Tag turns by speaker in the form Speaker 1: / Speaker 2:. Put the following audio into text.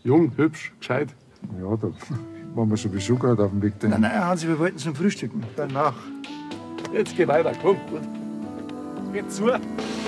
Speaker 1: Jung, hübsch, gescheit.
Speaker 2: Ja, da waren wir schon bestimmt gerade auf dem Weg dahin.
Speaker 3: Nein, Hansi, wir wollten zum Frühstücken. Danach.
Speaker 1: Jetzt geh weiter, komm. Gut. Geh zu.